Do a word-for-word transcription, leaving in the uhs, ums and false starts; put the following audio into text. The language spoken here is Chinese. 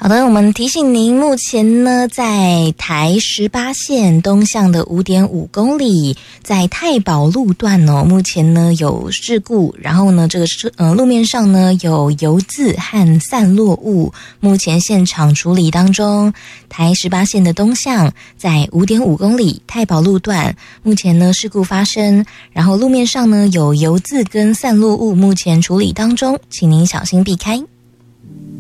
好的，我们提醒您，目前呢，在台十八线东向的 五点五公里，在太保路段哦，目前呢有事故，然后呢，这个是呃路面上呢有油渍和散落物，目前现场处理当中。台十八线的东向，在 五点五公里太保路段，目前呢事故发生，然后路面上呢有油渍跟散落物，目前处理当中，请您小心避开。